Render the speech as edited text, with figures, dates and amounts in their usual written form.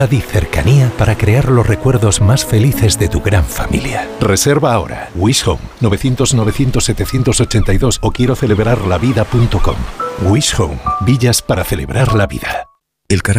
y cercanía para crear los recuerdos más felices de tu gran familia. Reserva ahora. Wish Home, 900-900-782 o quiero celebrarlavida.com. Wish Home, villas para celebrar la vida. El carácter